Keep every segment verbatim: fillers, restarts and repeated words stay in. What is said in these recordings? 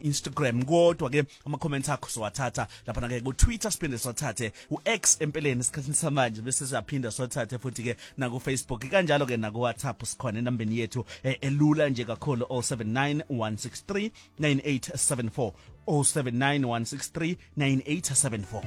Instagram kodwa ke ama comments akho siwathatha lapha na ke ku Twitter siphinde siwathathe u X empeleni isikhathini samanje bese siyaphinda siwathathe futhi ke na ku Facebook kanjalo ke na ku WhatsApp sikhona enambeni yethu elula nje kakhulu oh seven nine one six three nine eight seven four oh seven nine one six three nine eight seven four.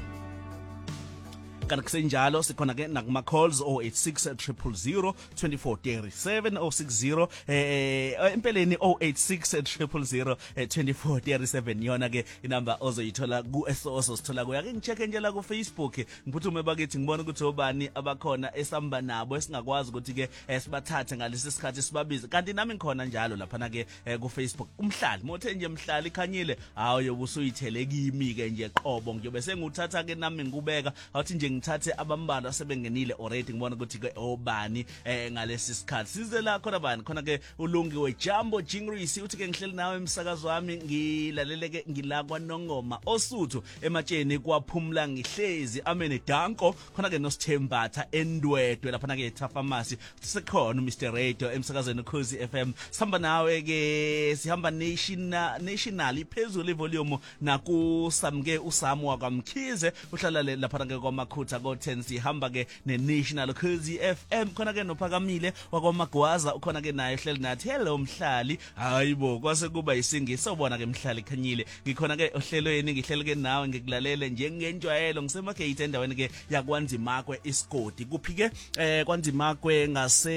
Kana kusenjalo sikhona ke nakuma calls oh eight six zero zero zero two four three seven oh six zero eh empeleni oh eight six zero zero zero two four three seven yona ke inamba ozoyithola ku S O S sithola kuya ke ngicheke nje la ku Facebook ngiphuthume bakithi ngibona ukuthi obani abakhona esamba nabo esingakwazi ukuthi ke sibathathe ngalesi sikhathi sibabize kanti nami ngikhona njalo lapha na ke ku Facebook umhlali mothe nje mhlali khanyile hawo yobusuyithele kimi ke nje qobo ngiyobe senguthatha ke nami ngikubeka awuthi nje ngithathe abambalwa sebengenile already ngibona ukuthi ke obani eh ngalesi sikhathi size la khona bani khona ke ulungi we Jambo Jingrisi uthi ke ngihleli nawe emsakazo wami ngilalele ke ngila kwaNongoma osuthu ematsheni kwaphumla ngihlezi amene danko khona ke noSithembatha endwedwe lapha na ke eThafamasi sikhona uMr Radio emsakazweni Ukhozi F M sihamba nawe ke sihamba national national iphezulu ivolume naku samke uSamu wakwamkhize uhlala lapha na ke kwaMakhutha go ten sihamba ke neNational Ukhozi F M khona ke noPhakamile wakwamagwaza ukhona ke naye hleli nathi hello mhlali hayibo kwase kuba isingiso ubona ke mhlali khanyile ngikhona ke ohlelweni ngihlele ke nawe ngikulalele njengenjwayelo ngisemakhethi endaweni ke yakwanzimakwe isigodi kuphi ke eh kwanzimakwe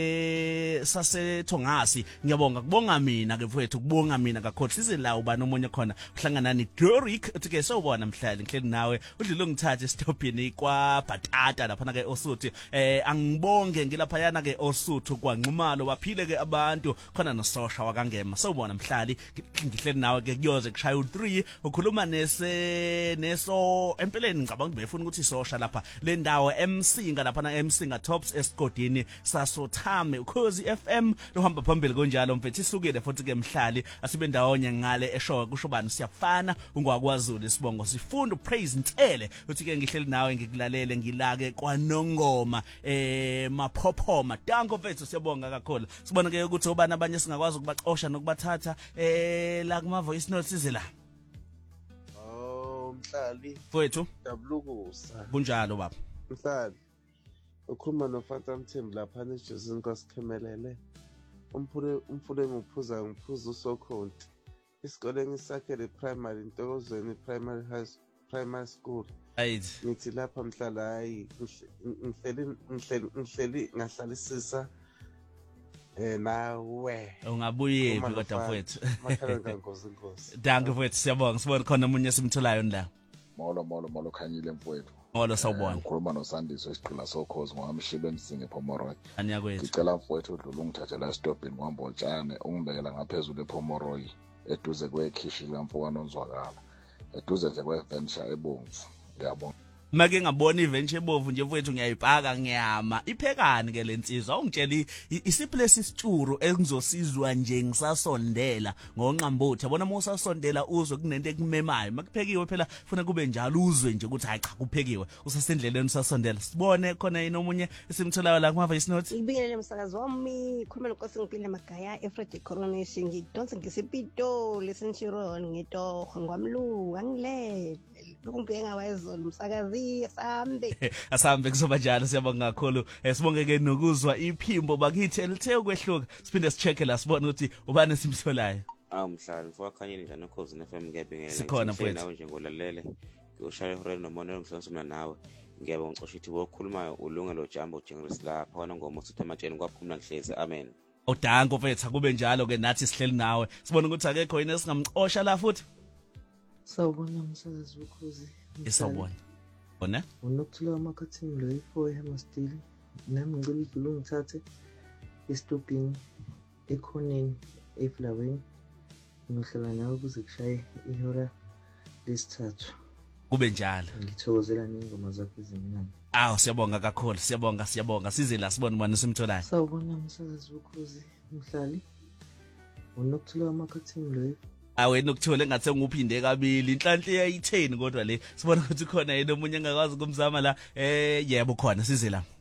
ngase sasethongasi ngiyabonga kubonga mina ke mfowethu kubonga mina kakhulu size la ubani omunye khona uhlangana ni Doric uthi ke sawubona mhlali ngihleli nawe udlule ngithathe stopini kwa Batata lapha na ke Osuthu eh angibonge ngilapha yana ke Osuthu kwanqumalo baphile ke abantu khona noSosha wakangema sawubona mhlali ngihleli nawe ke kuyoze kushaya u three ukhuluma nese neso empeleni ngicabanga befuna ukuthi Sosha lapha le ndawo eMsinga lapha na eMsinga Tops esigodini sasothame Ukhozi F M lohamba phambili konjalo mfethu isukile futhi ke mhlali asibe ndawonye ngale eshowe kusho bani siyafana ungakwaZulu isibongo sifunda upraise ntele uthi ke ngihleli nawe ngikulalele ngilake kwaNongoma eh maphophoma danko mfethu siyabonga kakhulu sibona ke ukuthi obani abanye singakwazi ukubaxosha nokubathatha eh la kuma voice notes size la oh mhlali mfethu dabulukusa kunjalo baba mhlali ukhuluma noFanta Mthembu lapha neJesu nkosikhemelele umphule umphule ngiphuza ngiphuza uSokhonti isikole ngisakhele primary Ntokozweni primary high primary school right ngithi lapha mhlala hayi ngihleli ngihleli ngihleli ngahlalisisa eh nawe ungabuye phi kodwa mfethu makhala ngankosi inkosi danke mfethu siyabonga sibona khona umunye simtholayo la molo molo molo khanyile mfowethu molo sawubona ukhuluma noSandiso esiqhula sokhozi ngohamshilo emsinge ePomoroy aniyakwethu ngicela mfowethu udlule ungithathela estopini kwambotshane ungibekela ngaphezulu ePomoroy eduze kwekhishi lamfowano onzwakala eduze nje kweventure ebomvu ngiyabonga make ngabona iventure ebovu nje mfowethu ngiyayibhaka ngiyama iphekani ke lensizwa ungitshela isiplace isitshuru engizosizwa nje ngisasondela ngonqambothi yabona uma usasondela uzwe kunento ekumemayo makuphekiwe phela funa kube njalo uzwe nje ukuthi hayi cha kuphekiwe usasendleleni usasondela sibone khona yini omunye esimtholayo la kuma voice notes ngibingelele umsakazo wami khuluma noNkosi Ngipile Magaya eFred Coronation ngidonse ngisipito lesenshironi ngitoho ngwamlu angilele lokumbhenga wayezolo umsakazi asambe asambe kuzoba njalo siyabonga kakhulu sibonge ke nokuzwa iphimbo bakithi elithe ukwehluka siphinde sicheke la sibone ukuthi ubani simtholayo ah mhlali mfokhanyeni njani Ukhozi F M ngiyabingelela sikhona mfowethu nawe nje ngolalele ngiyoshaya ihoreni nomonelo ngisonsuma nawe ngiyabonga ngicosha ithi bokhulumayo ulungelo Jambo Jingrisi lapha khona ngoba usuthi ematsheni kwaphumla ngihlezi amen odanko mfethu akube njalo ke nathi sihleli nawe sibone ukuthi akekho yini esingamxosha la futhi sawubona umsakazi Ukhozi isawubona bona unokuthula amakhathini lo ifour eHammersdale nami ngicela udlule ngithathe istopini ekhoneni eflaweni ngihlala nawe ukuze kushaye ihora lesithathu kube njalo ngithokozela ningoma zakho ezimnandi aw siyabonga kakhulu siyabonga siyabonga size la sibone ubani simtholayo sawubona umsakazi Ukhozi mhlali unokuthula amakhathini lo awe nokuthole ngathi nguphinde kabili inhlanhla eyayitheni kodwa le sibona ukuthi khona yena omunye engakwazi ukumzama la eh yebo khona size la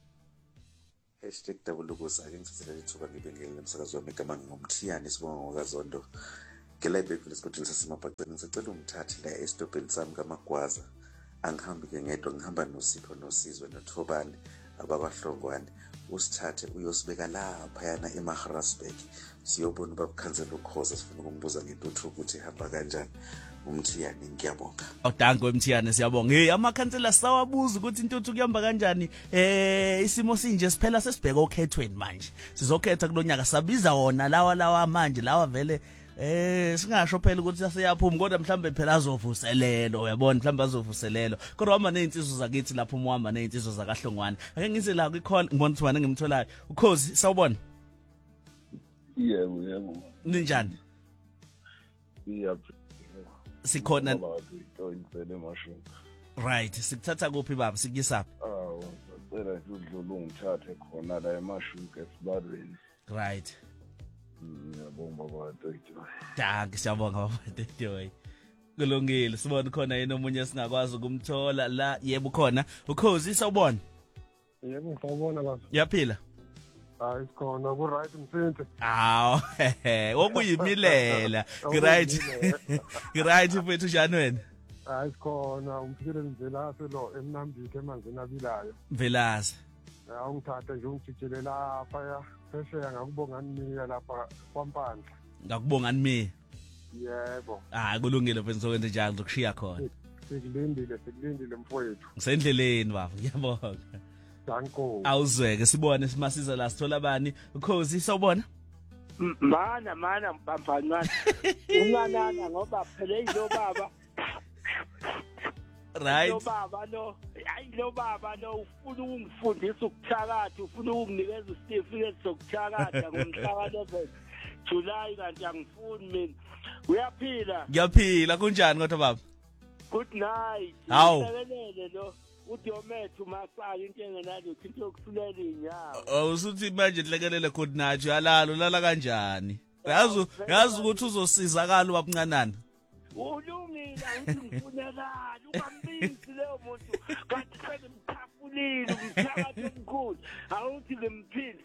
hashtag dabulukusa ke ngithathela ithuba ngibingelele umsakazo wami igama ngomthiyane sibonga ngokaZondo ngelebheki lesikotini sasemabhaceni ngisacela ungithathe la esitobheni sami kaMagwaza angihambi ke ngedwa ngihamba noSipho noSizwe noThobani abakwaHlongwane usithathe uyosibeka lapha yana eMaharasburg siyobona ubabukhansela ukhoza sifuna ukumbuza ngentuthu ukuthi ihamba kanjani umthiyane ngiyabonga awudango emthiyane siyabonga hey amakhansela sawabuza ukuthi intuthu kuyamba kanjani eh isimo sinje siphela sesibheka okhethweni manje sizokhetha kulonyaka sabiza wona lawa lawa manje lawa vele eh singasho phela ukuthi aseyaphuma kodwa mhlambe phela azovuselelo uyabona mhlambe azovuselelo kodwa wama nezinsizwe zakithi lapho umhamba nezinsizwe zakaHlongwane ake ngize la ku-call ngibona ukuthi wena ngimtholayo ukhozi sawubona yebo yebo ninjani yebo sikhona into mashini right sikuthatha kuphi baba sikuyisaphi awu ngicela nje udlule ungithathe khona la emashuka esibadweni right ngiyabonga baba Tetoy danke siyabonga baba Tetoy kulungile sibona khona yena omunye singakwazi ukumthola la yebo khona ukhozi sawubona yebo ngiyabona baba yaphila hayi sikhona ku right msinte aw okuyimilela right right mfethu njani wena hayi sikhona umphile Mvelase lo emnambithe emanzini abilayo Mvelase awungithathe nje ungijijele lapha ya phesheya ngakubongani miya lapha kwaMpandla ngakubongani miya yebo hayi kulungile mfethu sokwenza njalo ngizokushiya khona sikulindile sikulindile mfowethu ngisendleleni baba ngiyabonga danko awuzweke sibone simasiza la sithola bani ukhozi sawubona mana mana mbambanwana unganana ngoba phela yilo baba right lo baba lo hayi lo baba lo ufuna ukungifundisa ukuthakatha ufuna ukunginikeza isitifiketi sokuthakatha ngomhla ka-eleven July kanti angifuni mina uyaphila ngiyaphila kunjani kodwa baba good night usekelele lo uDiomethu masaka into engenalo into yokusulela inyawo awusuthi manje nhlekelele good night uyalala lala kanjani yazi yazi ukuthi uzosizakala ubabuncanana ulungile ukuthi ngifunelana ungambisi leyo muntu kanti sengimthafulile umthakathi omkhulu awuthi ngimphile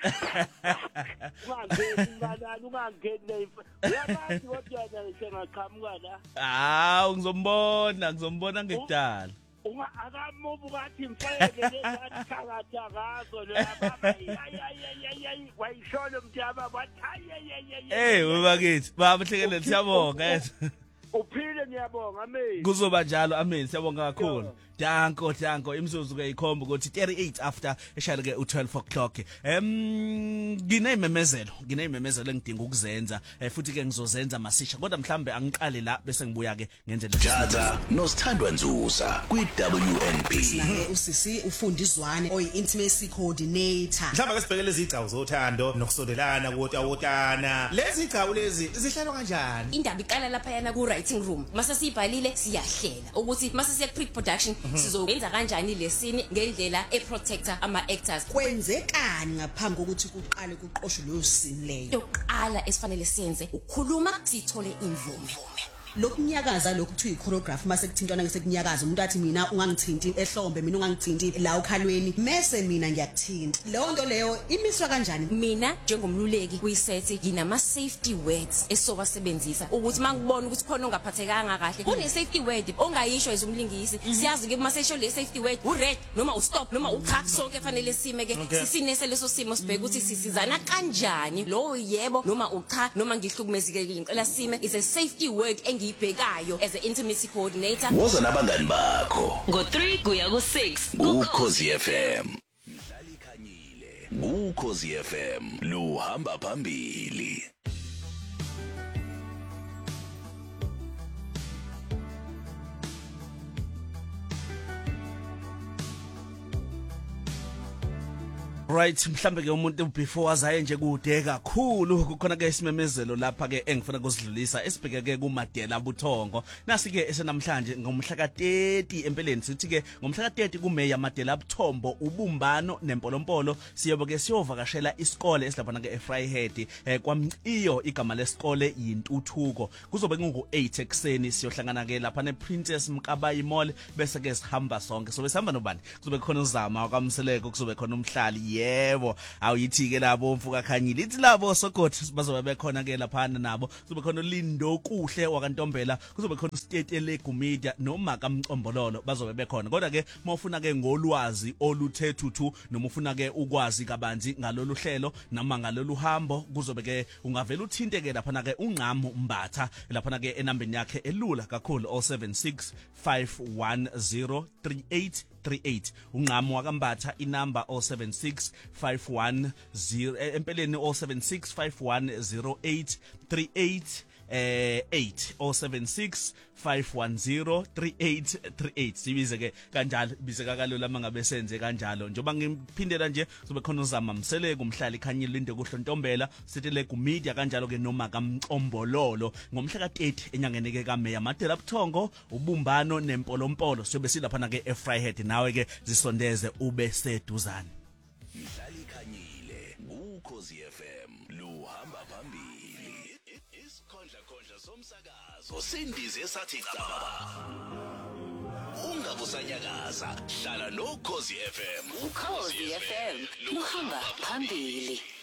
ungangeni ngalala ungangeni leyo uyabazi kodwa yena sengaqhamuka la hawu ngizombona ngizombona ngekudala uma akamubu kathi mfayeke lezathakatha ngazo lo baba ayi wayishona mntaba wathi ayi hey webakithi baba hlekelele siyabonga uphile ngiyabonga amen kuzoba njalo amen siyabonga kakhulu danko danko imzuzu ke ikhomba ukuthi thirty-eight after eshayile ke u-twelve o'clock em nginememezelo nginememezelo engidinga ukuzenza futhi ke ngizozenza masisha kodwa mhlambe angiqale la bese ngibuya ke ngenzele Jada noSithandwa Nzuza kwi-W N P naye usisi ufundizwane oyi intimacy coordinator mhlawumbe ke sibheke lezi igcawu zothando nokusondelana kuwotawotana lezi igcawu lezi zihlalwa kanjani indaba iqala lapha yana ku writing room mase siyibhalile siyahlela ukuthi mase siya pre production sizowenza kanjani lesini ngendlela eprotector ama actors kwenzekani ngaphambi kokuthi kuqale kuqoshwe leyo scene leyo yoqala esifanele siyenze ukukhuluma sithole imvume lokunyakaza lokhu kuthiwa ichoreography mase kuthintwana ngesekunyakaza umuntu athi mina ungangithinti ehlombe mina ungangithinti la ukhalweni mase mina ngiyakuthinta leyo nto leyo imiswa kanjani mina njengomluleki kuyisethi nginama safety words esizowasebenzisa ukuthi mangibona ukuthi khona ongaphathekanga kahle kune safety word ongayisho izumlingisi siyazi ke mase esho le safety word u red noma u stop noma u cut sonke fanele sime ke sisinese leso simo sibheke ukuthi sisizana kanjani lo yebo noma ucha noma ngihlukumezekile ngicela sime is a safety word ngibhekayo as an intimacy coordinator woza nabangani bakho ngo three kuya ku six ukhozi F M mhlali khanyile ukhozi F M lo hamba phambili right mhlambe ke umuntu before azaye nje kude kakhulu kukhona ke isimemezelo lapha ke engifuna ukusidlulisa esibheke ke kuMadela Buthongo nasi ke esenamhlanje ngomhla ka thirty empeleni sithi ke ngomhla ka thirty kuMeya Madela Buthombo ubumbano nempolompolo siyobe ke siyovakashela isikole esilapha ke eFryhead eh kwamciyo igama lesikole yintuthuko kuzobe kungu eight ekseni siyohlangana ke lapha nePrincess Mkabayi Mall bese ke sihamba sonke sobe sihamba nobani kuzobe khona uzama kwaMseleko kuzobe khona umhlali yebo awuyithi ke labo mfuka khanyile ithi labo sokoti bazobe bekhona ke lapha nabo kuzobe khona Lindo Kuhle wakantombela kuzobe khona uStete Legumedia noma kaMcombololo bazobe bekhona kodwa ke mawufuna ke ngolwazi oluthe thuthu noma ufuna ke ukwazi kabanzi ngalolu hlelo noma ngalolu hambo kuzobe ke ungavela uthinte ke lapha ke uNgqamu Mbatha lapha ke enambeni yakhe elula kakhulu oh seven six five one zero three eight three eight uNgqamu wakambatha inamba oh seven six five one zero empeleni oh seven six five one zero eight three eight eh eight oh seven six five one zero three eight three eight sibize ke kanjalo biseka kalula mangabe senze kanjalo njoba ngiphindela nje sobe khona uzama Mseleke umhlali Khanyile Lindo Kuhle Ntombela sithi Legumedia kanjalo ke noma kaMcombololo ngomhla ka thirty enyangeni ke kaMeya Madela Buthongo ubumbano nempolompolo sobe silapha na ke eFryhead nawe ke zisondeze ube seduzane Mhlali Khanyile uKhosi F M luhamba phambili isikhondla khondla somsakazo sindize sathi cha ungabusanyakaza hlala noKhosi F M uKhosi F M luhamba phambili.